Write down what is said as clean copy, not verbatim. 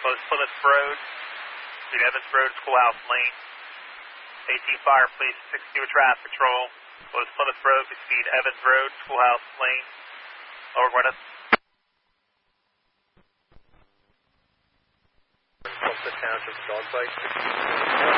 close Plymouth Road, between Evans Road, Schoolhouse Lane. 18 Fire, please 60 with traffic control. Close Plymouth Road, between Evans Road, Schoolhouse Lane. Lower Gwyneth. Township dog site.